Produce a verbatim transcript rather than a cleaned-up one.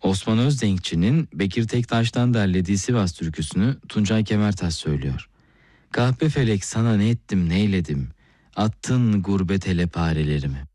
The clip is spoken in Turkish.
Osman Özdenkçi'nin Bekir Tektaş'tan derlediği Sivas türküsünü Tuncay Kemertaş söylüyor. Kahpe felek sana ne ettim neyledim, attın gurbet ele parelerimi.